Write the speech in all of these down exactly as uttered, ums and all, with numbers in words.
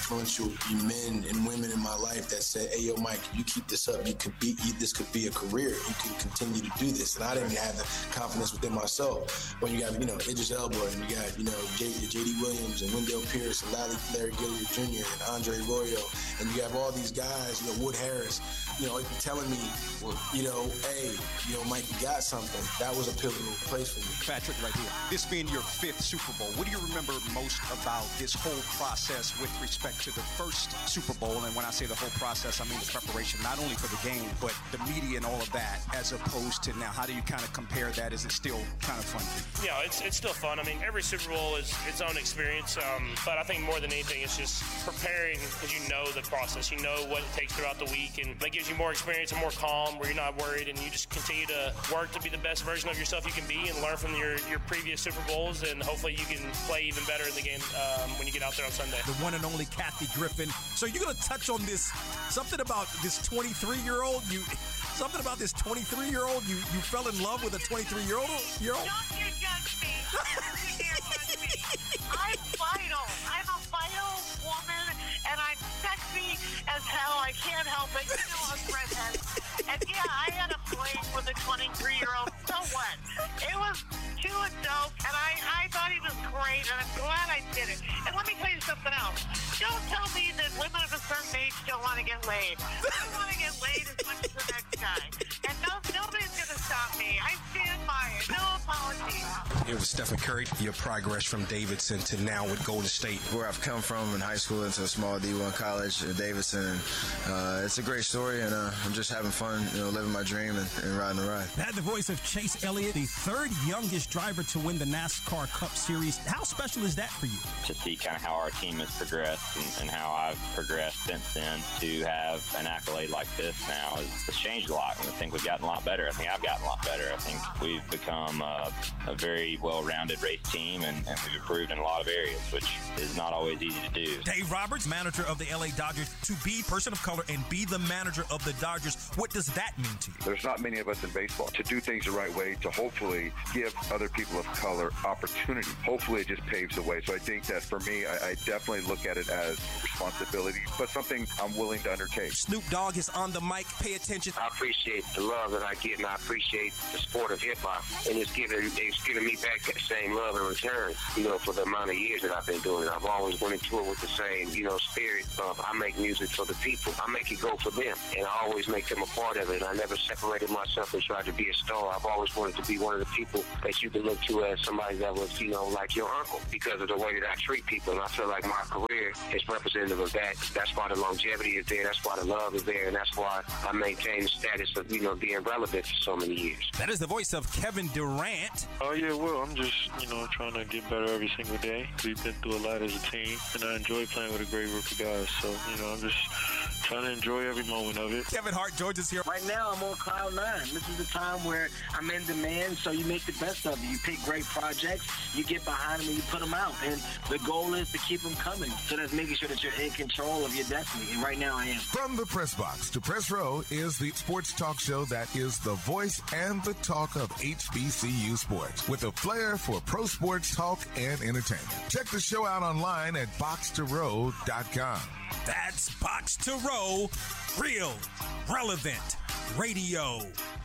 influential men and women in my life that said, hey, yo, Mike, if you keep this up, you could be, this could be a career. You can continue to do this. And I didn't have the confidence within myself. When you got, you know, Idris Elba, and you got, you know, J D Williams and Wendell Pierce and Larry, Larry Gilliard Junior and Andre Royo, and you have all these guys, you know, Wood Harris, you know, telling me, you know, hey, you know, Mike, you got something. That was a pivotal place for me. Patrick, right here. This being your fifth Super Bowl, what do you remember most about this whole process with respect to the first Super Bowl? And when I say the whole process, I mean the preparation, not only for the game, but the media and all of that, as opposed to now. How do you kind of compare that? Is it still kind of fun? Yeah, it's it's still fun. I mean, every Super Bowl is its own experience, um, but I think more than anything, it's just preparing because you know the process. You know what it takes throughout the week, and that gives you more experience and more calm where you're not worried, and you just continue to work to be the best version of yourself you can be and learn from your, your previous Super Bowls, and hopefully you can play even better in the game um, when you get out there on Sunday. The one and only Kathy Griffin. So you're going to touch on this, something about this twenty-three-year-old, you, something about this twenty-three-year-old, you, you fell in love with a twenty-three-year-old? Year old? Don't you judge me. Don't you dare judge me. I'm vital. I'm a vital woman, and I'm sexy as hell. I can't help it. You know I'm redhead. And yeah, I had a fling with a twenty-three-year-old. So what? It was too dope, and I, I thought he was great, and I'm glad I did it. And let me tell you something else. Don't tell me that women of a certain age don't want to get laid. I want to get laid as much as the next guy. And no, nobody's going to stop me. I stand by it. No apologies. It was Stephen Curry, your progress from Davidson to now with Golden State. Where I've come from in high school into a small D one college at Davidson. Uh, it's a great story, and uh, I'm just having fun, you know, living my dream and, and riding the ride. That the voice of Chase Elliott, the third youngest driver to win the NASCAR Cup Series. How special is that for you? To see kind of how our team has progressed and, and how I've progressed since then, to have an accolade like this now has changed a lot. And I think we've gotten a lot better. I think I've gotten a lot better. I think we've become a, a very well-rounded race team, and, and we've improved in a lot of areas, which is not always easy to do. Dave Roberts, manager of the L A Dodgers, to be a person of color and be the manager of the Dodgers, what does that mean to you? There's not many of us in baseball. To do things the right way, to hopefully give other people of color opportunity, hopefully it just paves the way. So I think that for me, I, I definitely look at it as responsibility, but something I'm willing to undertake. Snoop Dogg is on the mic. Pay attention. I appreciate the love that I get, and I appreciate the sport of hip-hop. And it's giving, it's giving me back that same love in return, you know, for the amount of years that I've been doing it. I've always went into it with the same, you know, spirit of I make music for the people. I make it go for them, and I always make them a part of it. And I never separated myself and tried to be a star. I've always wanted to be one of the people that you can look to as somebody that was, you know, like your uncle, because of the way that I treat people. And I feel like my career is representative of that. That's why the longevity is there. That's why the love is there. And that's why I maintain the status of, you know, being relevant for so many years. That is the voice of Kevin Durant. Oh, yeah, well, I'm just, you know, trying to get better every single day. We've been through a lot as a team, and I enjoy playing with a great group of guys. So, you know, I'm just trying to enjoy every moment of it. Kevin Hart, George is here. Right now, I'm on cloud nine. This is the time where I'm in demand, so you make the best of it. You pick great projects, you get behind them, and you put them out. And the goal is to keep them coming. So that's making sure that you're in control of your destiny. And right now, I am. From the press box to press row is the sports talk show that is the voice and the talk of H B C U sports, with a flair for pro sports talk and entertainment. Check the show out online at box to row dot com. That's Box to Row, real, relevant radio.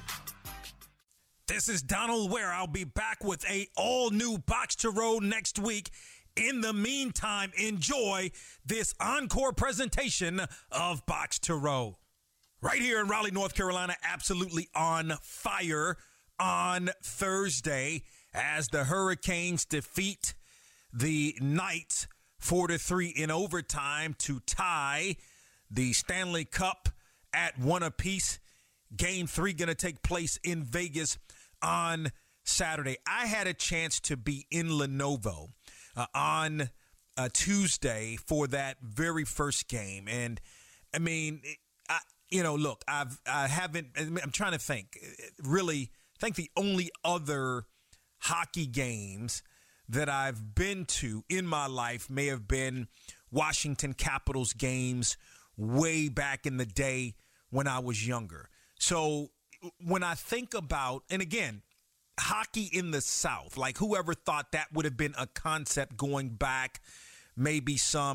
This is Donald Ware. I'll be back with a all-new Box to Row next week. In the meantime, enjoy this encore presentation of Box to Row. Right here in Raleigh, North Carolina, absolutely on fire on Thursday as the Hurricanes defeat the Knights four to three in overtime to tie the Stanley Cup at one apiece. Game three going to take place in Vegas on Saturday. I had a chance to be in Lenovo uh, on uh, Tuesday for that very first game. And I mean, I, you know, look, I've, I haven't, I'm trying to think, really, I think the only other hockey games that I've been to in my life may have been Washington Capitals games way back in the day when I was younger. So when I think about, and again, hockey in the South, like whoever thought that would have been a concept going back maybe some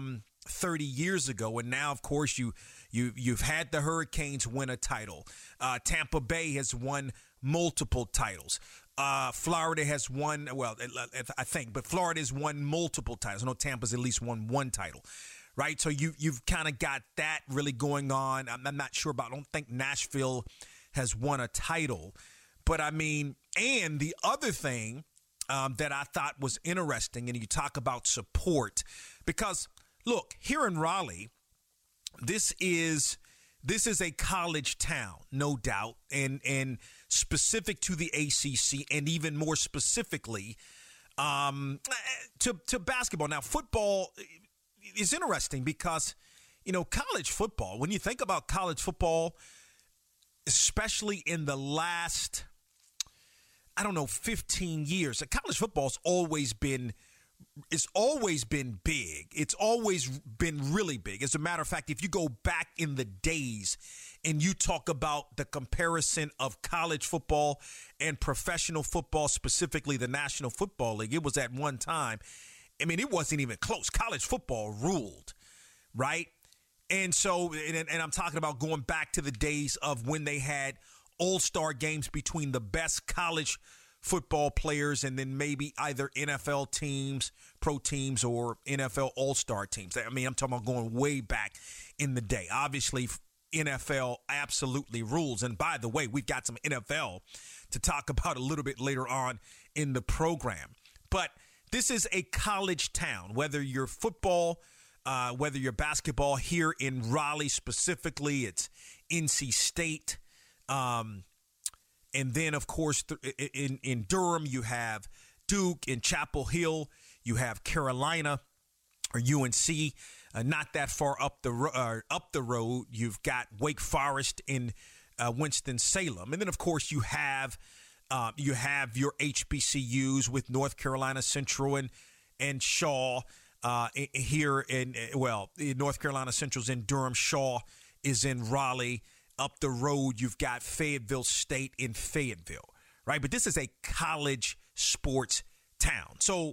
thirty years ago, and now, of course, you you you've had the Hurricanes win a title. Uh, Tampa Bay has won multiple titles. Uh, Florida has won, well, I think, but Florida has won multiple titles. I know Tampa's at least won one title, right? So you you've kind of got that really going on. I'm, I'm not sure about. I don't think Nashville has won a title, but I mean, and the other thing um, that I thought was interesting, and you talk about support, because. Look, here in Raleigh, this is this is a college town, no doubt, and and specific to the A C C, and even more specifically um, to to basketball. Now, football is interesting because, you know, college football. When you think about college football, especially in the last, I don't know, fifteen years, college football's always been. It's always been big. It's always been really big. As a matter of fact, if you go back in the days and you talk about the comparison of college football and professional football, specifically the National Football League, it was at one time, I mean, it wasn't even close. College football ruled, right? And so, and, and I'm talking about going back to the days of when they had all-star games between the best college football players and then maybe either N F L teams, pro teams, or N F L all-star teams. I mean, I'm talking about going way back in the day. Obviously, N F L absolutely rules. And by the way, we've got some N F L to talk about a little bit later on in the program. But this is a college town, whether you're football, uh, whether you're basketball. Here in Raleigh specifically, it's N C State. Um And then, of course, in, in Durham, you have Duke. In Chapel Hill, you have Carolina or U N C. Uh, not that far up the uh, up the road, you've got Wake Forest in uh, Winston-Salem. And then, of course, you have uh, you have your H B C Us with North Carolina Central and, and Shaw uh, here in, well, North Carolina Central's in Durham. Shaw is in Raleigh. Up the road, you've got Fayetteville State in Fayetteville, right? But this is a college sports town. So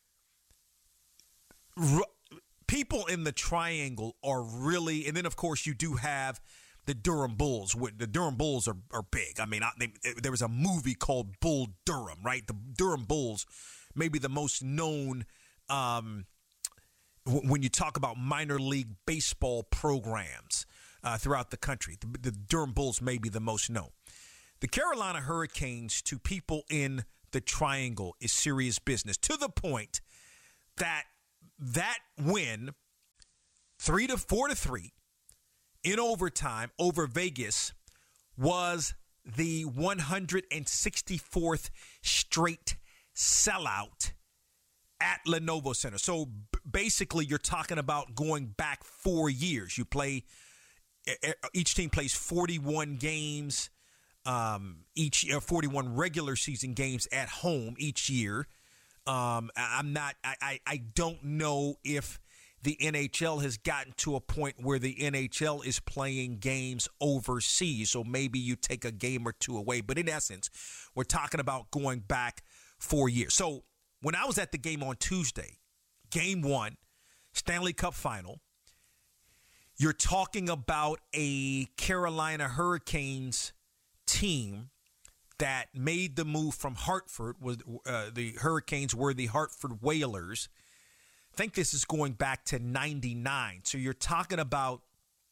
r- people in the Triangle are really, and then, of course, you do have the Durham Bulls. The Durham Bulls are, are big. I mean, I, they, there was a movie called Bull Durham, right? The Durham Bulls may be the most known um, w- when you talk about minor league baseball programs. Uh, throughout the country. The, the Durham Bulls may be the most known. The Carolina Hurricanes, to people in the Triangle, is serious business, to the point that that win, three to four to three, in overtime over Vegas, was the one hundred sixty-fourth straight sellout at Lenovo Center. So b- basically, you're talking about going back four years. You play. Each team plays forty-one games, um, each uh, forty-one regular season games at home each year. Um, I'm not. I, I, I don't know if the N H L has gotten to a point where the N H L is playing games overseas. So maybe you take a game or two away. But in essence, we're talking about going back four years. So when I was at the game on Tuesday, game one, Stanley Cup final. You're talking about a Carolina Hurricanes team that made the move from Hartford. Was uh, the Hurricanes were the Hartford Whalers. I think this is going back to ninety-nine. So you're talking about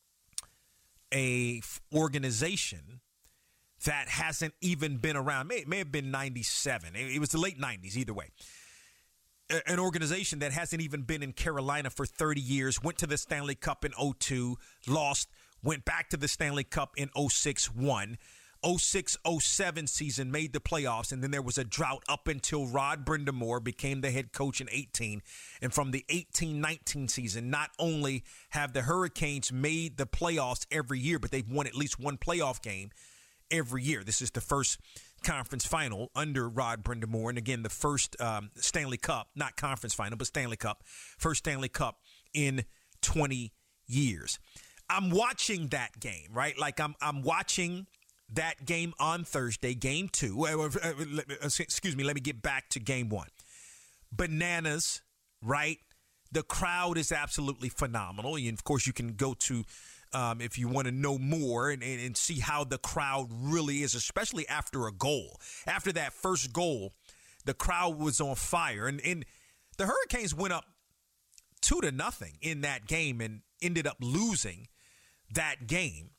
a organization that hasn't even been around. May, it may have been ninety-seven. It, it was the late nineties, either way. An organization that hasn't even been in Carolina for thirty years, went to the Stanley Cup in oh two, lost, went back to the Stanley Cup in oh six, won. oh six oh seven season made the playoffs, and then there was a drought up until Rod Brind'Amour became the head coach in eighteen. And from the eighteen nineteen season, not only have the Hurricanes made the playoffs every year, but they've won at least one playoff game every year. This is the first conference final under Rod Brind'Amour, and again, the first um, Stanley Cup, not conference final, but Stanley Cup, first Stanley Cup in twenty years. I'm watching that game, right? Like I'm I'm watching that game on Thursday, game two. Excuse me, let me get back to game one. Bananas, right? The crowd is absolutely phenomenal. And, of course, you can go to, um, if you want to know more and, and, and see how the crowd really is, especially after a goal. After that first goal, the crowd was on fire. And, and the Hurricanes went up two to nothing in that game and ended up losing that game.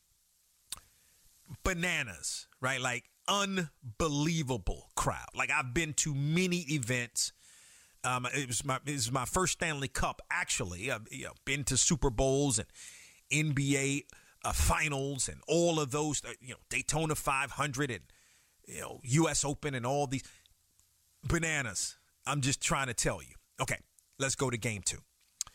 Bananas, right? Like, unbelievable crowd. Like, I've been to many events. Um, it was my it was my first Stanley Cup, actually. I've you know, been to Super Bowls and N B A uh, finals and all of those, uh, you know, Daytona five hundred and, you know, U S Open and all these. Bananas. I'm just trying to tell you. Okay, let's go to game two.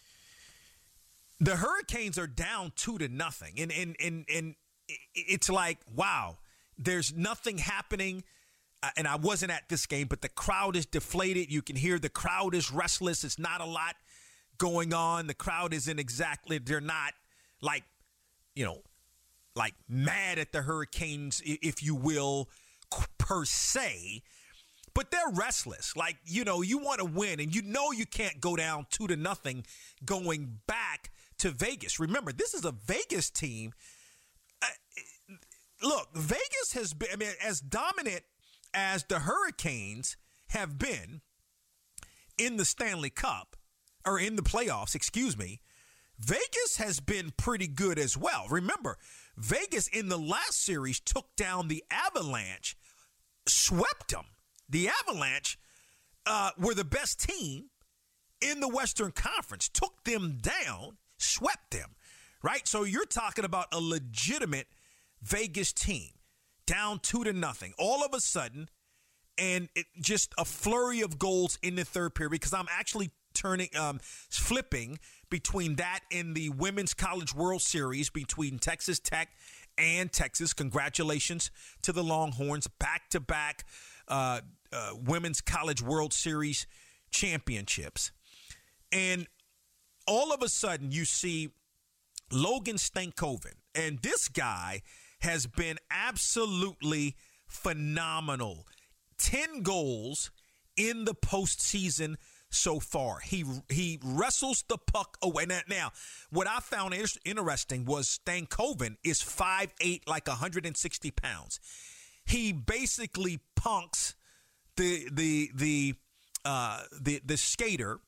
The Hurricanes are down two to nothing. And, and, and, and it's like, wow, there's nothing happening. Uh, and I wasn't at this game, but the crowd is deflated. You can hear the crowd is restless. It's not a lot going on. The crowd isn't exactly, they're not like, you know, like mad at the Hurricanes, if you will, per se, but they're restless. Like, you know, you want to win and you know you can't go down two to nothing going back to Vegas. Remember, this is a Vegas team. Uh, look, Vegas has been, I mean, as dominant as the Hurricanes have been in the Stanley Cup, or in the playoffs, excuse me, Vegas has been pretty good as well. Remember, Vegas in the last series took down the Avalanche, swept them. The Avalanche uh, were the best team in the Western Conference, took them down, swept them, right? So you're talking about a legitimate Vegas team. Down two to nothing. All of a sudden, and it, just a flurry of goals in the third period, because I'm actually turning, um, flipping between that and the Women's College World Series between Texas Tech and Texas. Congratulations to the Longhorns. Back-to-back uh, uh, Women's College World Series championships. And all of a sudden, you see Logan Stankoven, and this guy has been absolutely phenomenal. ten goals in the postseason so far. He he wrestles the puck away. Now, now what I found inter- interesting was Stankoven is five eight, like one hundred sixty pounds. He basically punks the the the uh, the the skater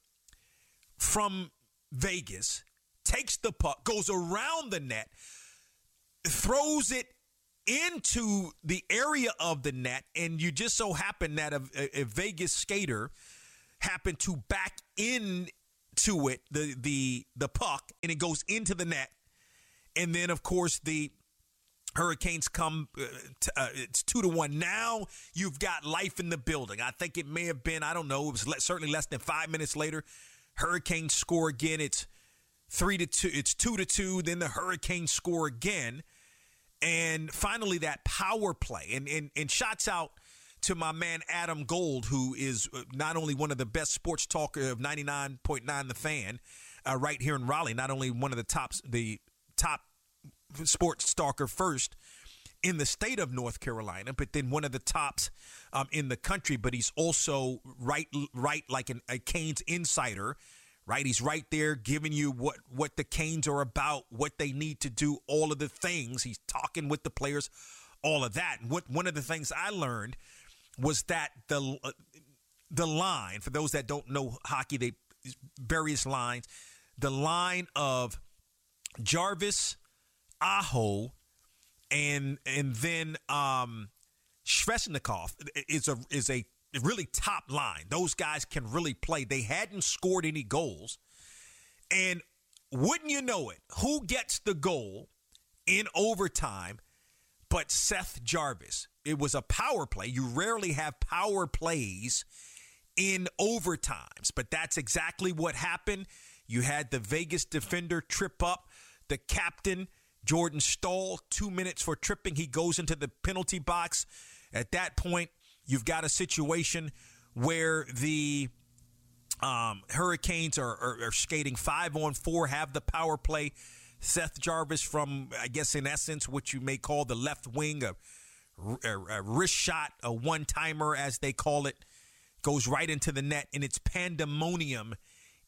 from Vegas, takes the puck, goes around the net, throws it into the area of the net, and you just so happen that a, a, a Vegas skater happened to back into it, the the the puck, and it goes into the net. And then, of course, the Hurricanes come, uh, to, uh, it's two to one. Now you've got life in the building. I think it may have been, I don't know, it was le- certainly less than five minutes later, Hurricanes score again. It's Three to two, it's two to two. Then the Hurricanes score again, and finally that power play. And and and shots out to my man Adam Gold, who is not only one of the best sports talker of ninety-nine point nine The Fan, uh, right here in Raleigh. Not only one of the tops, the top sports talker first in the state of North Carolina, but then one of the tops um, in the country. But he's also right, right like an, a Canes insider. Right, he's right there giving you what, what the Canes are about, what they need to do, all of the things. He's talking with the players, all of that. And what one of the things I learned was that the uh, the line, for those that don't know hockey, they various lines, the line of Jarvis, Aho, and and then um, Svechnikov is a is a really top line. Those guys can really play. They hadn't scored any goals. And wouldn't you know it, who gets the goal in overtime but Seth Jarvis? It was a power play. You rarely have power plays in overtimes, but that's exactly what happened. You had the Vegas defender trip up the captain, Jordan Staal, two minutes for tripping. He goes into the penalty box. At that point, you've got a situation where the um, Hurricanes are, are, are skating five on four, have the power play. Seth Jarvis from, I guess, in essence, what you may call the left wing, a, a, a wrist shot, a one-timer, as they call it, goes right into the net, and it's pandemonium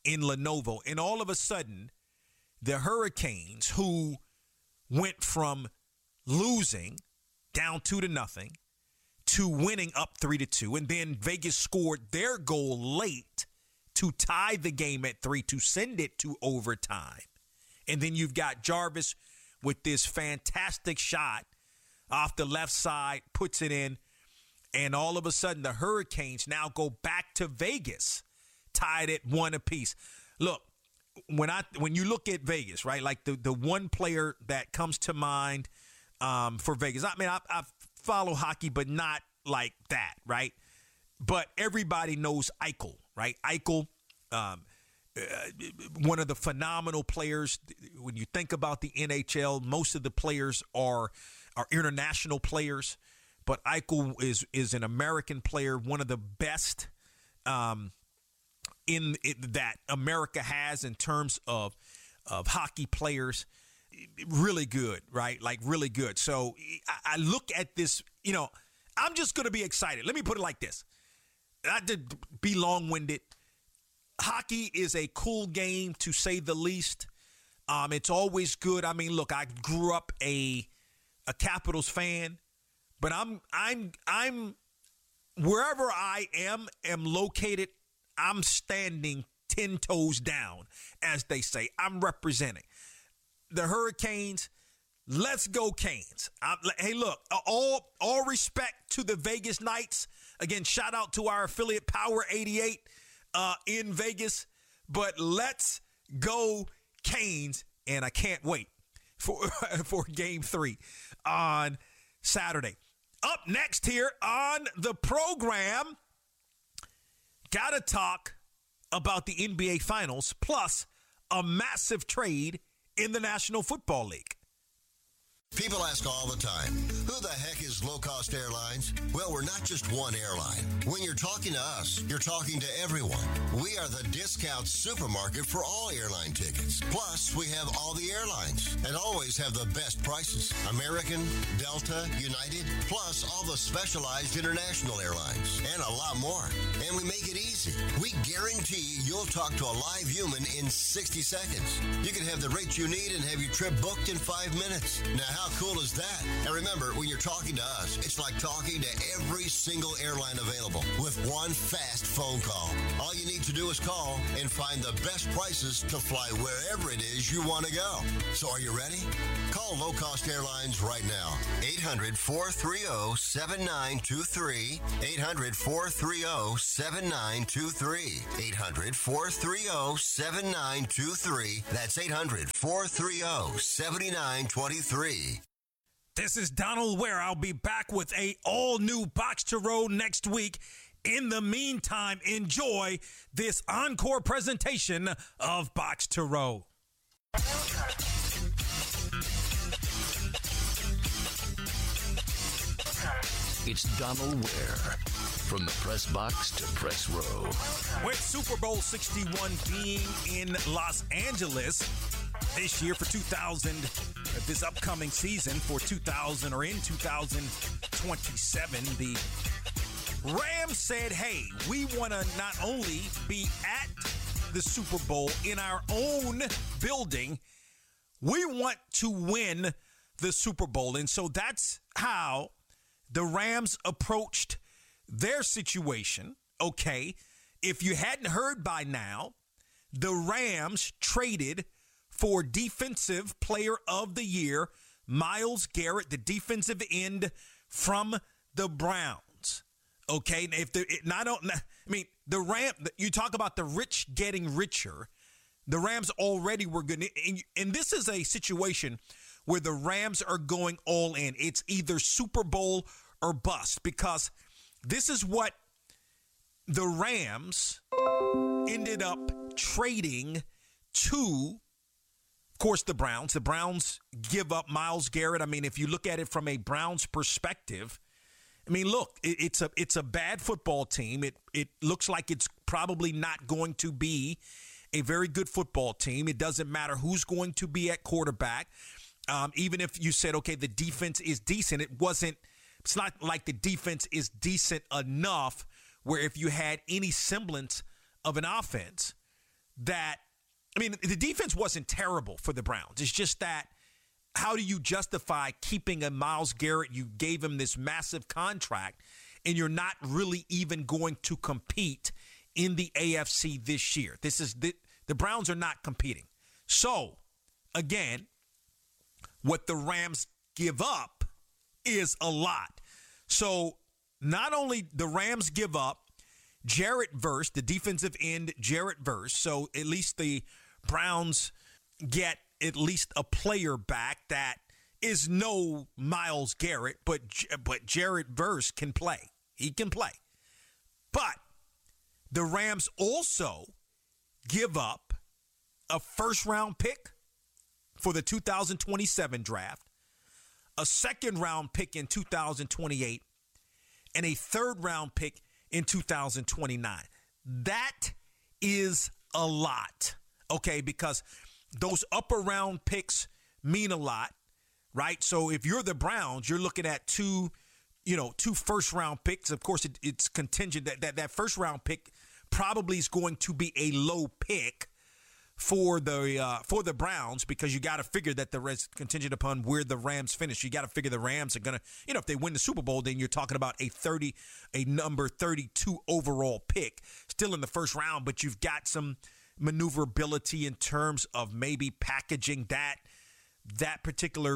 in Lenovo. And all of a sudden, the Hurricanes, who went from losing down two to nothing to winning up three to two, and then Vegas scored their goal late to tie the game at three to send it to overtime. And then you've got Jarvis with this fantastic shot off the left side, puts it in, and all of a sudden the Hurricanes now go back to Vegas, tied at one apiece. Look, when I when you look at Vegas, right, like the, the one player that comes to mind um, for Vegas, I mean, I, I follow hockey, but not like that, right? But everybody knows Eichel, right? Eichel, um, uh, one of the phenomenal players. When you think about the N H L, most of the players are are international players, but Eichel is is an American player, one of the best um, in it, that America has in terms of of hockey players. Really good, right? Like really good. So I, I look at this, you know, I'm just going to be excited. Let me put it like this. Not to be long-winded. Hockey is a cool game, to say the least. Um, it's always good. I mean, look, I grew up a a Capitals fan, but I'm I'm I'm wherever I am am located, I'm standing ten toes down, as they say. I'm representing the Hurricanes. Let's go Canes. I'm, hey, look, all all respect to the Vegas Knights. Again, shout out to our affiliate Power eighty-eight uh, in Vegas. But let's go Canes, and I can't wait for for Game three on Saturday. Up next here on the program, got to talk about the N B A Finals, plus a massive trade in the National Football League. People ask all the time, who the heck is Low Cost Airlines? Well, we're not just one airline. When you're talking to us, you're talking to everyone. We are the discount supermarket for all airline tickets. Plus, we have all the airlines and always have the best prices. American, Delta, United, plus all the specialized international airlines and a lot more. And we make it easy. We guarantee you'll talk to a live human in sixty seconds. You can have the rate you need and have your trip booked in five minutes. Now, how cool is that? And remember, when you're talking to us, it's like talking to every single airline available with one fast phone call. All you need to do is call and find the best prices to fly wherever it is you want to go. So are you ready? Call Low Cost Airlines right now. eight hundred, four three zero, seven nine two three. eight hundred, four three zero, seven nine two three. eight hundred, four three zero, seven nine two three. That's eight hundred, four three zero, seven nine two three. This is Donald Ware. I'll be back with a all-new Box to Row next week. In the meantime, enjoy this encore presentation of Box to Row. It's Donald Ware. From the press box to press row. With Super Bowl sixty-one being in Los Angeles this year for two thousand, this upcoming season for two thousand or in two thousand twenty-seven, the Rams said, hey, we want to not only be at the Super Bowl in our own building, we want to win the Super Bowl. And so that's how the Rams approached their situation. Okay, if you hadn't heard by now, the Rams traded for Defensive Player of the Year, Myles Garrett, the defensive end from the Browns. Okay, if the it, not, I mean the Ram, you talk about the rich getting richer. The Rams already were good, and, and this is a situation where the Rams are going all in. It's either Super Bowl or bust, because this is what the Rams ended up trading to, of course, the Browns. The Browns give up Myles Garrett. I mean, if you look at it from a Browns perspective, I mean, look, it, it's a it's a bad football team. It it looks like it's probably not going to be a very good football team. It doesn't matter who's going to be at quarterback. Um, even if you said, okay, the defense is decent, it wasn't. It's not like the defense is decent enough where if you had any semblance of an offense, that, I mean, the defense wasn't terrible for the Browns. It's just that how do you justify keeping a Myles Garrett? You gave him this massive contract, and you're not really even going to compete in the A F C this year. This is the, the Browns are not competing. So, again, what the Rams give up is a lot. So, not only the Rams give up Jarrett Verse, the defensive end Jarrett Verse, so at least the Browns get at least a player back that is no Myles Garrett, but but Jarrett Verse can play. He can play. But the Rams also give up a first-round pick for the two thousand twenty-seven draft, a second-round pick in two thousand twenty-eight, and a third-round pick in two thousand twenty-nine. That is a lot, okay, because those upper round picks mean a lot, right? So if you're the Browns, you're looking at two, you know, two first round picks. Of course, it, it's contingent that, that that first round pick probably is going to be a low pick for the uh, for the Browns, because you got to figure that the res contingent upon where the Rams finish. You got to figure the Rams are going to, you know, if they win the Super Bowl, then you're talking about a thirty, a number thirty-two overall pick, still in the first round, but you've got some maneuverability in terms of maybe packaging that that particular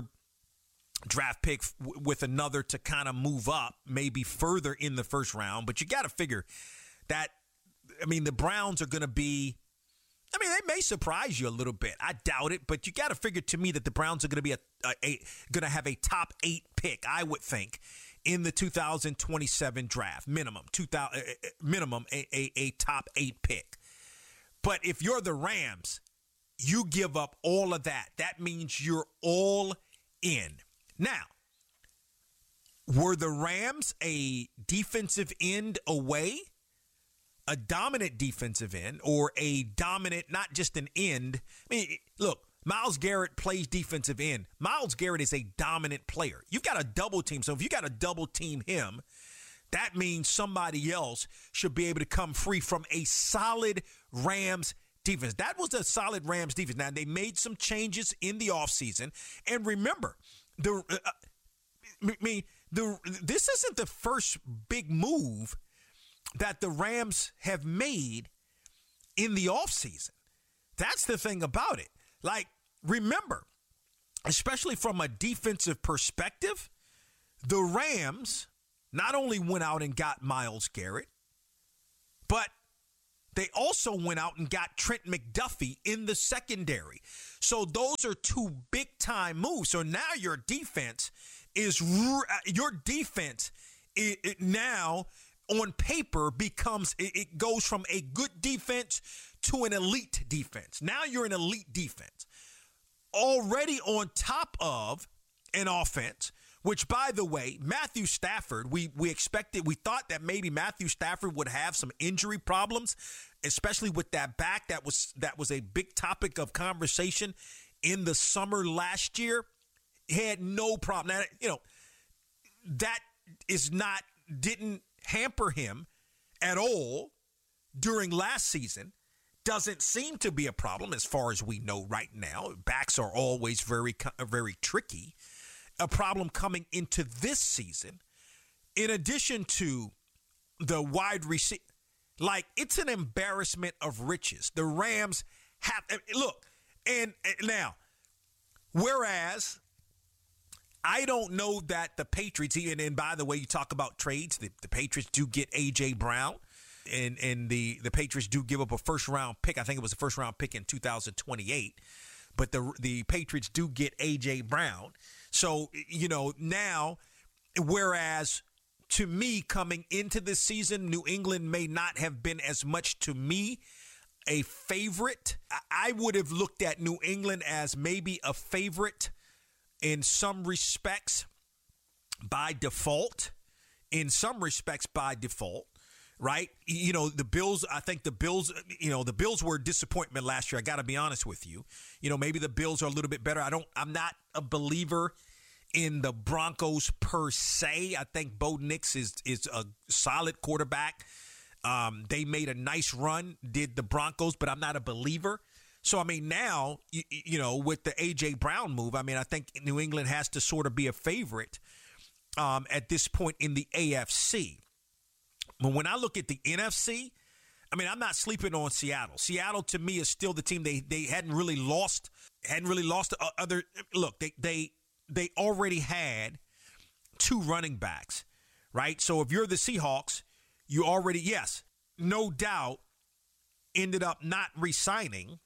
draft pick w- with another to kind of move up maybe further in the first round. But you got to figure that, I mean, the Browns are going to be, I mean, they may surprise you a little bit. I doubt it, but you got to figure to me that the Browns are going to be a, a, a going to have a top eight pick, I would think, in the two thousand twenty-seven draft, minimum two thousand, uh, minimum a, a, a top eight pick. But if you're the Rams, you give up all of that. That means you're all in. Now, were the Rams a defensive end away? A dominant defensive end, or a dominant, not just an end. I mean, look, Myles Garrett plays defensive end. Myles Garrett is a dominant player. You've got a double team. So if you got to double team him, that means somebody else should be able to come free from a solid Rams defense. That was a solid Rams defense. Now, they made some changes in the offseason. And remember, the uh, I mean, the this isn't the first big move that the Rams have made in the offseason. That's the thing about it. Like, remember, especially from a defensive perspective, the Rams not only went out and got Myles Garrett, but they also went out and got Trent McDuffie in the secondary. So those are two big-time moves. So now your defense is your defense it, it now on paper becomes it, it goes from a good defense to an elite defense. Now you're an elite defense. Already on top of an offense, which, by the way, Matthew Stafford, we we expected, we thought that maybe Matthew Stafford would have some injury problems, especially with that back. That was that was a big topic of conversation in the summer last year. He had no problem. Now, you know, that is not, didn't hamper him at all during last season. Doesn't seem to be a problem as far as we know right now. Backs are always very, very tricky. A problem coming into this season, in addition to the wide receiver. Like, it's an embarrassment of riches. The Rams have, look, and, and now, whereas I don't know that the Patriots, and, and by the way, you talk about trades, the, the Patriots do get A J. Brown, and, and the, the Patriots do give up a first-round pick. I think it was a first-round pick in two thousand twenty-eight, but the the Patriots do get A J. Brown. So, you know, now, whereas to me coming into this season, New England may not have been as much to me a favorite. I would have looked at New England as maybe a favorite in some respects by default, in some respects by default, right? You know, the Bills, I think the Bills, you know, the Bills were a disappointment last year. I got to be honest with you. You know, maybe the Bills are a little bit better. I don't, I'm not a believer in the Broncos per se. I think Bo Nix is, is a solid quarterback. Um, they made a nice run, did the Broncos, but I'm not a believer. So, I mean, now, you, you know, with the A J. Brown move, I mean, I think New England has to sort of be a favorite um, at this point in the A F C. But when I look at the N F C, I mean, I'm not sleeping on Seattle. Seattle, to me, is still the team they they hadn't really lost, hadn't really lost other. Look, they they they already had two running backs, right? So if you're the Seahawks, you already, yes, no doubt, ended up not re-signing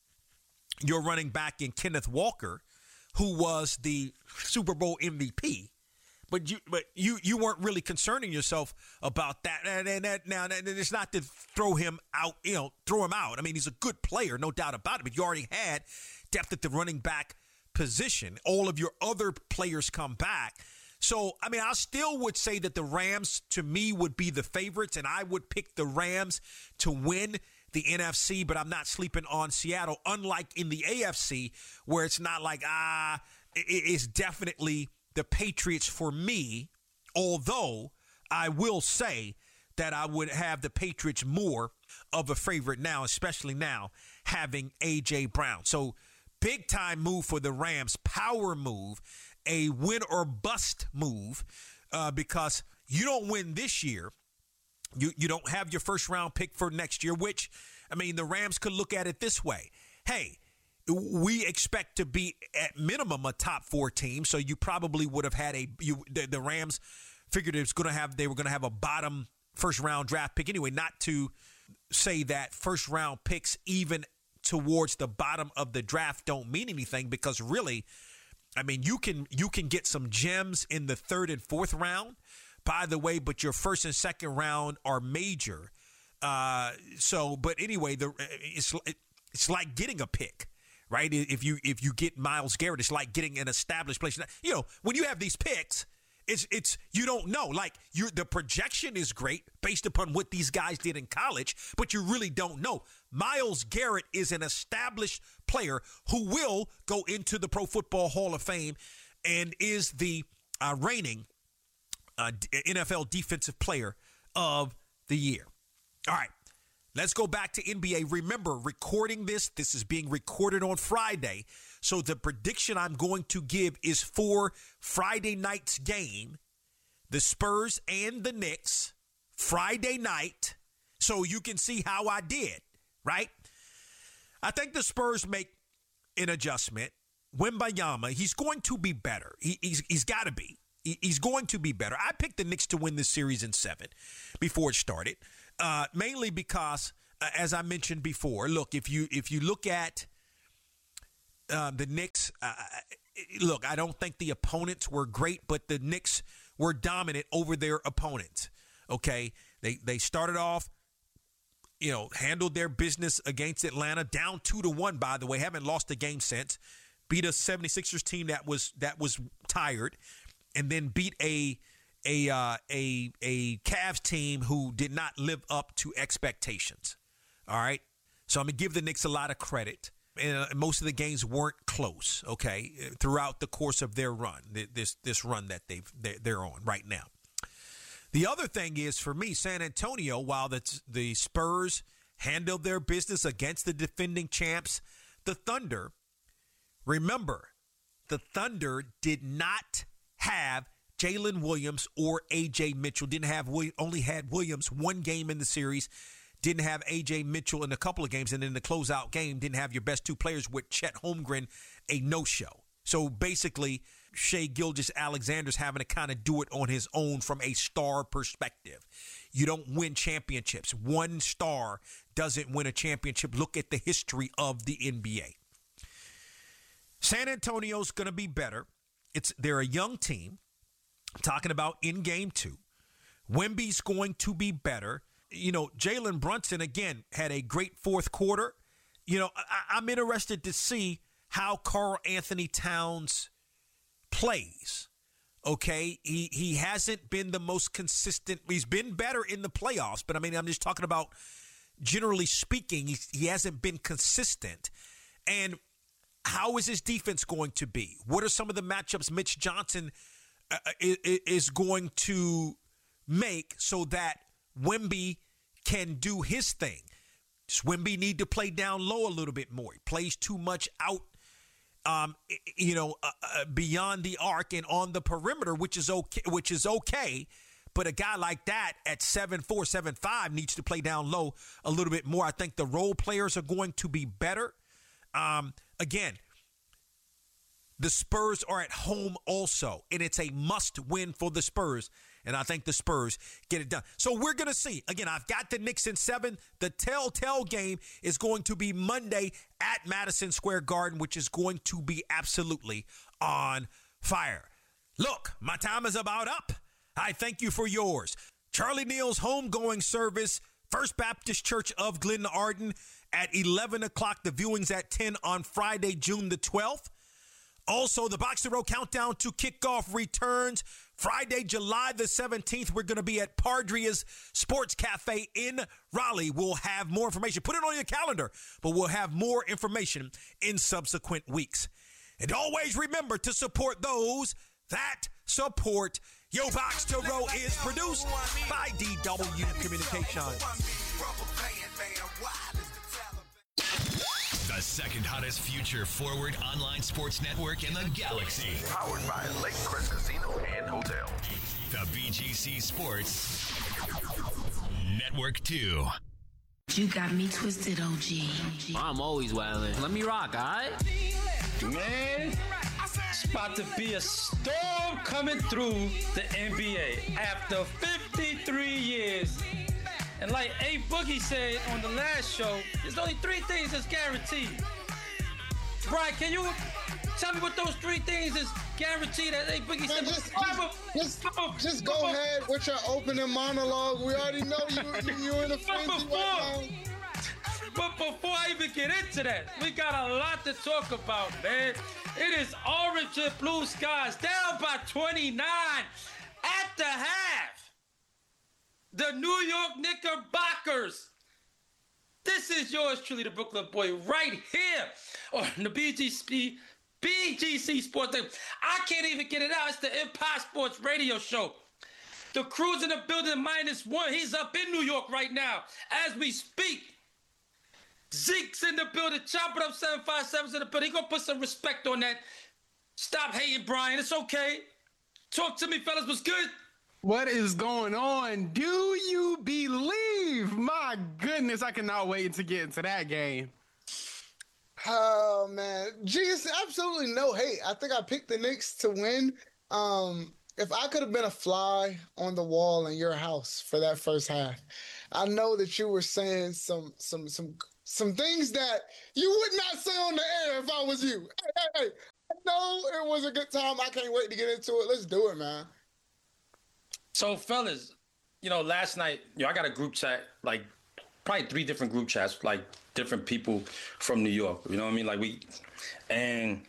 your running back in Kenneth Walker, who was the Super Bowl M V P. But you, but you, you weren't really concerning yourself about that. And, and that now, it's not to throw him out, you know, throw him out. I mean, he's a good player, no doubt about it. But you already had depth at the running back position. All of your other players come back. So, I mean, I still would say that the Rams, to me, would be the favorites, and I would pick the Rams to win the N F C, but I'm not sleeping on Seattle, unlike in the A F C, where it's not like, ah, it's definitely the Patriots for me, although I will say that I would have the Patriots more of a favorite now, especially now having A J. Brown. So, big-time move for the Rams, power move, a win or bust move, uh, because you don't win this year. You you don't have your first round pick for next year, which, I mean, the Rams could look at it this way. Hey, we expect to be at minimum a top four team, so you probably would have had a you the, the Rams figured it was going to have they were going to have a bottom first round draft pick anyway, not to say that first round picks even towards the bottom of the draft don't mean anything, because really, I mean, you can you can get some gems in the third and fourth round, by the way, but your first and second round are major. Uh, so, but anyway, the it's it's like getting a pick, right? If you if you get Myles Garrett, it's like getting an established place. You know, when you have these picks, it's it's you don't know. Like you, the projection is great based upon what these guys did in college, but you really don't know. Myles Garrett is an established player who will go into the Pro Football Hall of Fame and is the uh, reigning Uh, N F L Defensive Player of the Year. All right, let's go back to N B A. Remember, recording this, this is being recorded on Friday. So the prediction I'm going to give is for Friday night's game, the Spurs and the Knicks, Friday night, so you can see how I did, right? I think the Spurs make an adjustment. Wembanyama, he's going to be better. He, he's he's got to be. He's going to be better. I picked the Knicks to win this series in seven before it started, uh, mainly because, uh, as I mentioned before, look, if you if you look at uh, the Knicks, uh, look, I don't think the opponents were great, but the Knicks were dominant over their opponents. Okay, they they started off, you know, handled their business against Atlanta, down two to one. By the way, haven't lost a game since. Beat a seventy-sixers team that was that was tired. And then beat a a uh, a a Cavs team who did not live up to expectations. All right, so I'm gonna give the Knicks a lot of credit. And uh, most of the games weren't close. Okay, throughout the course of their run, this this run that they've they're on right now. The other thing is, for me, San Antonio, while the the Spurs handled their business against the defending champs, the Thunder. Remember, the Thunder did not have Jalen Williams or A J Mitchell. Didn't have only had Williams one game in the series. Didn't have A J Mitchell in a couple of games, and in the closeout game, didn't have your best two players with Chet Holmgren, a no-show. So basically, Shai Gilgeous-Alexander's having to kind of do it on his own from a star perspective. You don't win championships. One star doesn't win a championship. Look at the history of the N B A. San Antonio's going to be better. It's they're a young team. I'm talking about in game two. Wemby's going to be better. You know, Jalen Brunson, again, had a great fourth quarter. You know, I, I'm interested to see how Karl Anthony Towns plays. Okay, he he hasn't been the most consistent. He's been better in the playoffs, but I mean, I'm just talking about generally speaking, he, he hasn't been consistent. And how is his defense going to be? What are some of the matchups Mitch Johnson uh, is, is going to make so that Wemby can do his thing. Swimby need to play down low a little bit more. He plays too much out, um, you know, uh, uh, beyond the arc and on the perimeter, which is okay. Which is okay. But a guy like that at seven four, seven five needs to play down low a little bit more. I think the role players are going to be better. Um, again, the Spurs are at home also, and it's a must-win for the Spurs. And I think the Spurs get it done. So we're going to see. Again, I've got the Knicks in seven. The telltale game is going to be Monday at Madison Square Garden, which is going to be absolutely on fire. Look, my time is about up. I thank you for yours. Charlie Neal's homegoing service, First Baptist Church of Glen Arden at eleven o'clock. The viewing's at ten on Friday, June the twelfth. Also, the Box to Row Countdown to Kickoff returns Friday, July the seventeenth. We're going to be at Pardria's Sports Cafe in Raleigh. We'll have more information. Put it on your calendar, but we'll have more information in subsequent weeks. And always remember to support those that support Yo Box to Row is produced by D W Communications. The second hottest future forward online sports network in the galaxy. Powered by Lake Crest Casino and Hotel. The B G C Sports Network two. You got me twisted, O G. I'm always wildin'. Let me rock, all right? Man, it's about to be a storm coming through the N B A after fifty-three years. And like A Boogie said on the last show, there's only three things that's guaranteed. Brian, can you tell me what those three things is guaranteed that A Boogie said? Just, just, just, just go ahead with your opening monologue. We already know you, you're in a frenzy right now. But before I even get into that, we got a lot to talk about, man. It is orange and blue skies, down by twenty-nine at the half. The New York Knickerbockers. This is yours truly, the Brooklyn boy, right here on the B G C, B G C Sports Day. I can't even get it out. It's the Empire Sports Radio Show. The crew's in the building minus one. He's up in New York right now as we speak. Zeke's in the building. Chop it up, seven five seven's in the building. He gonna put some respect on that. Stop hating, Brian. It's okay. Talk to me, fellas. What's good? What is going on? Do you believe? My goodness, I cannot wait to get into that game. Oh, man. Geez, absolutely no hate. I think I picked the Knicks to win. Um, if I could have been a fly on the wall in your house for that first half, I know that you were saying some some some some things that you would not say on the air if I was you. Hey, hey, hey. I know it was a good time. I can't wait to get into it. Let's do it, man. So, fellas, you know, last night, you know, I got a group chat, like probably three different group chats, like different people from New York. You know what I mean? Like we, and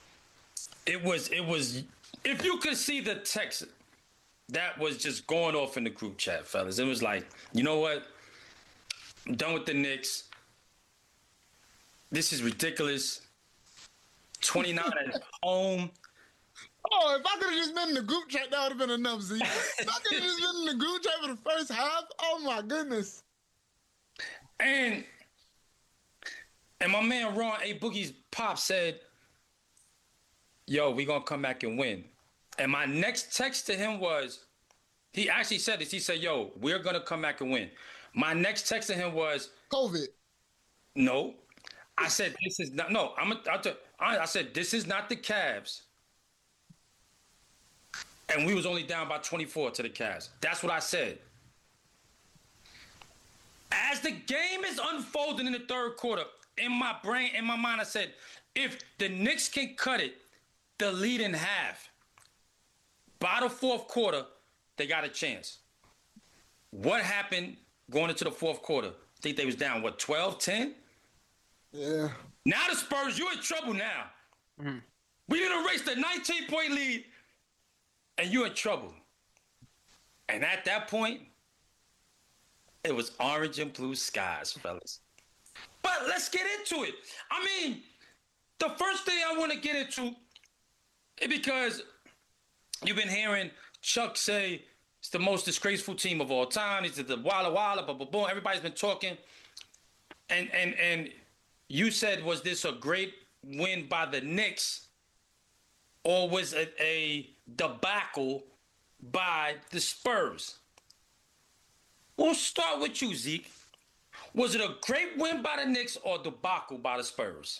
it was, it was, if you could see the text that was just going off in the group chat, fellas, it was like, you know what? I'm done with the Knicks. This is ridiculous. twenty-nine at home. Oh, if I could have just been in the group chat, that would have been enough, Z. If I could have just been in the group chat for the first half, oh my goodness. And and my man Ron A. Boogie's pop said, yo, we gonna come back and win. And my next text to him was, he actually said this. He said, yo, we're gonna come back and win. My next text to him was COVID. No. I said, this is not, no, I'm a, I'll tell, I, I said, this is not the Cavs. And we was only down by twenty-four to the Cavs. That's what I said. As the game is unfolding in the third quarter, in my brain, in my mind, I said, if the Knicks can cut it, the lead in half, by the fourth quarter, they got a chance. What happened going into the fourth quarter? I think they was down, what, twelve ten? Yeah. Now the Spurs, you're in trouble now. Mm-hmm. We didn't erase the nineteen-point lead, and you're in trouble. And at that point, it was orange and blue skies, fellas. But let's get into it. I mean, the first thing I want to get into is because you've been hearing Chuck say It's the most disgraceful team of all time. It's the Walla Walla, blah, blah, blah. Everybody's been talking. And, and, and you said, was this a great win by the Knicks, or was it a debacle by the Spurs? We'll start with you, Zeke. Was it a great win by the Knicks or debacle by the Spurs?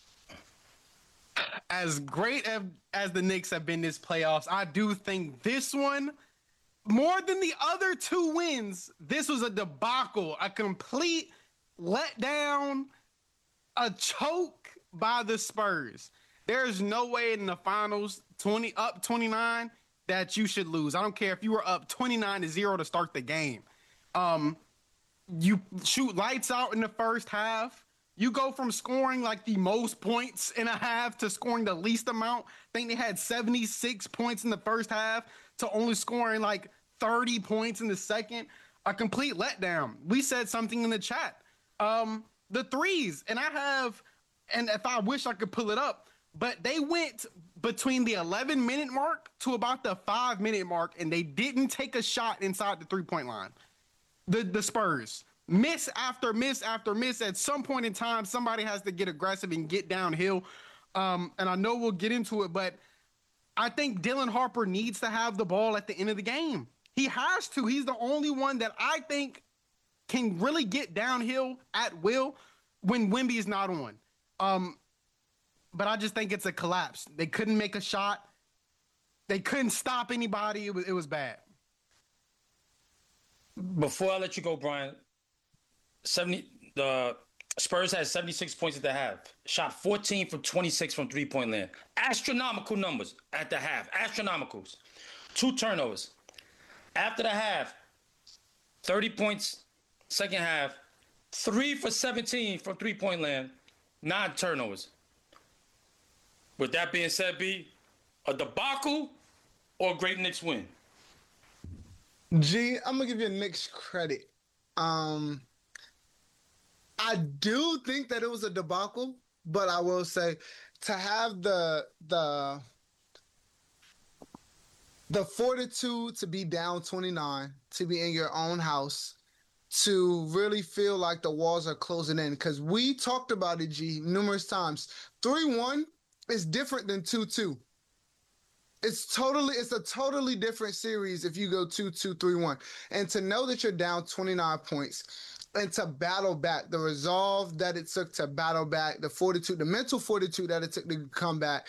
As great as, as the Knicks have been this playoffs, I do think this one, more than the other two wins, this was a debacle, a complete letdown, a choke by the Spurs. There's no way in the finals, twenty up twenty-nine, that you should lose. I don't care if you were up twenty-nine to zero to start the game. Um, you shoot lights out in the first half. You go from scoring like the most points in a half to scoring the least amount. I think they had seventy-six points in the first half to only scoring like thirty points in the second. A complete letdown. We said something in the chat. Um, the threes, and I have, and if I wish I could pull it up, but they went between the eleven minute mark to about the five minute mark, and they didn't take a shot inside the three point line. The the Spurs. Miss after miss after miss. At some point in time, somebody has to get aggressive and get downhill. Um, and I know we'll get into it, but I think Dylan Harper needs to have the ball at the end of the game. He has to. He's the only one that I think can really get downhill at will when Wemby is not on. Um, but I just think it's a collapse. They couldn't make a shot. They couldn't stop anybody. It was, it was bad. Before I let you go, Brian, seventy the Spurs had seventy-six points at the half. Shot fourteen from twenty-six from three-point land. Astronomical numbers at the half. Astronomicals. Two turnovers. After the half, thirty points, second half, three for seventeen from three-point land, nine turnovers. With that being said, B, a debacle or a great Knicks win? G, I'm going to give you a Knicks credit. Um, I do think that it was a debacle, but I will say to have the the the fortitude to be down twenty-nine, to be in your own house, to really feel like the walls are closing in, because we talked about it, G, numerous times. three one is different than two two. It's totally, it's a totally different series if you go two two, three one. And to know that you're down twenty-nine points and to battle back, the resolve that it took to battle back, the fortitude, the mental fortitude that it took to come back,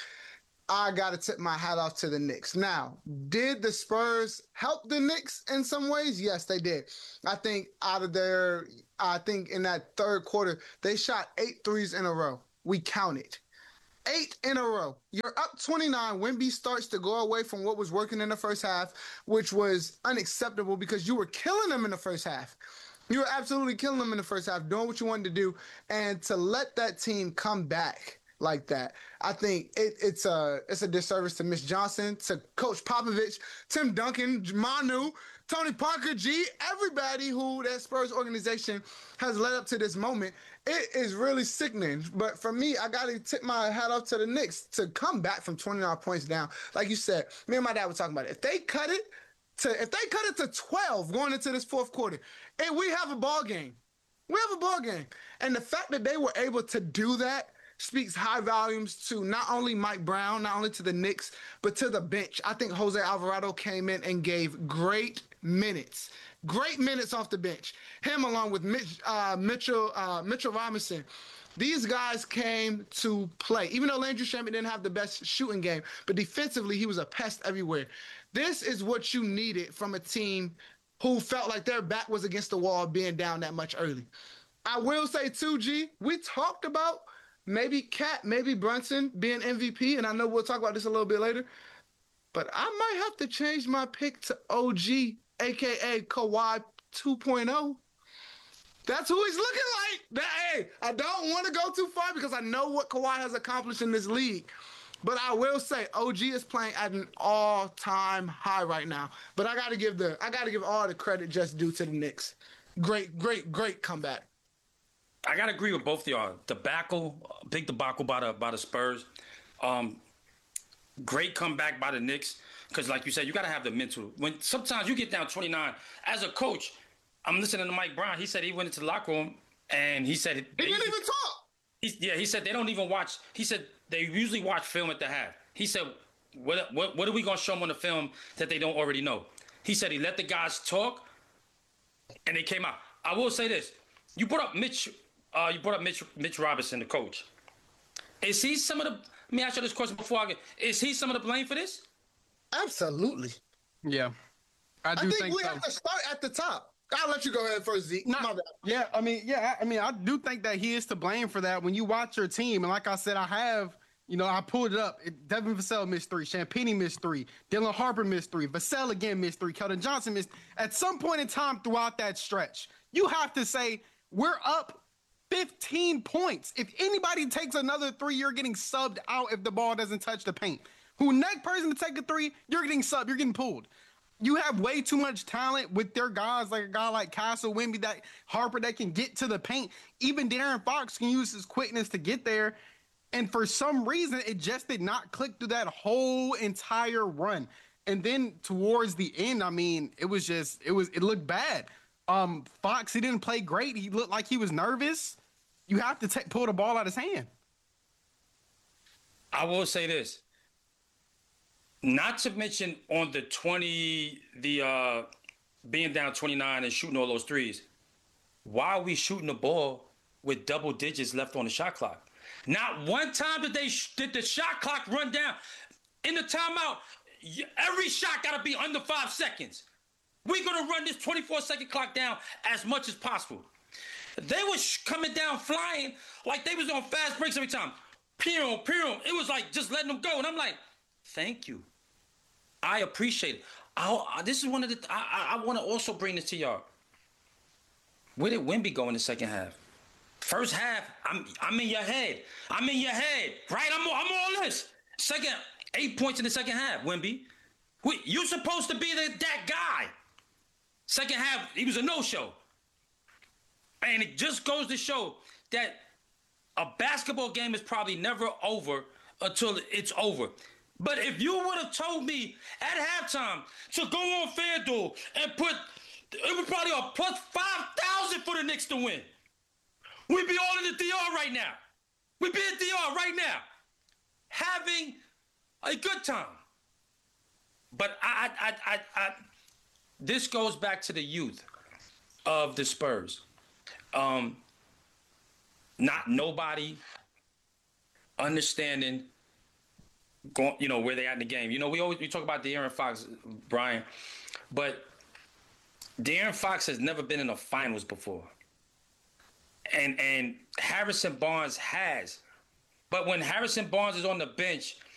I got to tip my hat off to the Knicks. Now, did the Spurs help the Knicks in some ways? Yes, they did. I think out of their, I think in that third quarter, they shot eight threes in a row. We counted. Eight in a row. You're up twenty-nine. Wemby starts to go away from what was working in the first half, which was unacceptable because you were killing them in the first half. You were absolutely killing them in the first half, doing what you wanted to do. And to let that team come back like that, I think it, it's a it's a disservice to Mitch Johnson, to Coach Popovich, Tim Duncan, Manu, Tony Parker, G, everybody who that Spurs organization has led up to this moment. It is really sickening. But for me, I got to tip my hat off to the Knicks to come back from twenty-nine points down. Like you said, me and my dad were talking about it. If they cut it to if they cut it to twelve going into this fourth quarter, and we have a ball game. We have a ball game. And the fact that they were able to do that speaks high volumes to not only Mike Brown, not only to the Knicks, but to the bench. I think Jose Alvarado came in and gave great minutes. Great minutes off the bench. Him along with Mitch, uh, Mitchell uh, Mitchell Robinson. These guys came to play. Even though Landry Shamet didn't have the best shooting game, but defensively he was a pest everywhere. This is what you needed from a team who felt like their back was against the wall being down that much early. I will say too, G, we talked about maybe Cat, maybe Brunson being M V P, and I know we'll talk about this a little bit later, but I might have to change my pick to O G, a k a. Kawhi two point oh. That's who he's looking like. That, hey, I don't want to go too far because I know what Kawhi has accomplished in this league. But I will say O G is playing at an all-time high right now. But I gotta give the I gotta give all the credit just due to the Knicks. Great, great, great comeback. I gotta agree with both of y'all. Debacle, big debacle by the by the Spurs. Um, Great comeback by the Knicks. Because, like you said, you got to have the mental. When sometimes you get down twenty-nine, as a coach, I'm listening to Mike Brown. He said he went into the locker room and he said... He didn't even talk. He, yeah, he said they don't even watch. He said they usually watch film at the half. He said, what, what, what are we going to show them on the film that they don't already know? He said he let the guys talk and they came out. I will say this. You brought up Mitch, uh, you brought up Mitch, Mitch Robinson, the coach. Is he some of the... Let me ask you this question before I get... Is he some of the blame for this? Absolutely. Yeah. I do I think, think we so. have to start at the top. I'll let you go ahead first, Zeke. Nah, My bad. yeah, I mean, yeah, I mean, I do think that he is to blame for that. When you watch your team, and like I said, I have, you know, I pulled it up. It, Devin Vassell missed three, Champagnie missed three, Dylan Harper missed three, Vassell again missed three, Keldon Johnson missed. At some point in time throughout that stretch, you have to say, we're up fifteen points. If anybody takes another three, you're getting subbed out if the ball doesn't touch the paint. Who next person to take a three, you're getting subbed, you're getting pulled. You have way too much talent with their guys, like a guy like Castle, Wemby, that Harper that can get to the paint. Even De'Aaron Fox can use his quickness to get there. And for some reason, it just did not click through that whole entire run. And then towards the end, I mean, it was just, it was, it looked bad. Um, Fox, he didn't play great. He looked like he was nervous. You have to take, pull the ball out of his hand. I will say this. Not to mention on the twenty, the uh, being down twenty-nine and shooting all those threes. Why are we shooting the ball with double digits left on the shot clock? Not one time did they sh- did the shot clock run down. In the timeout, every shot got to be under five seconds. We're going to run this twenty-four second clock down as much as possible. They was sh- coming down flying like they was on fast breaks every time. Peer peer It was like just letting them go. And I'm like, thank you. I appreciate it. I, this is one of the... I, I want to also bring this to y'all. Where did Wemby go in the second half? First half, I'm I'm in your head. I'm in your head, right? I'm, I'm all this. Second, eight points in the second half, Wemby. Wait, you're supposed to be the, that guy. Second half, he was a no-show. And it just goes to show that a basketball game is probably never over until it's over. But if you would have told me at halftime to go on FanDuel and put, it was probably a plus five thousand for the Knicks to win. We'd be all in the D R right now. We'd be in D R right now, having a good time. But I, I, I, I, this goes back to the youth of the Spurs. Um, not nobody understanding, going, you know, where they at in the game. You know, we always we talk about De'Aaron Fox, Brian, but De'Aaron Fox has never been in the finals before. And and Harrison Barnes has. But when Harrison Barnes is on the bench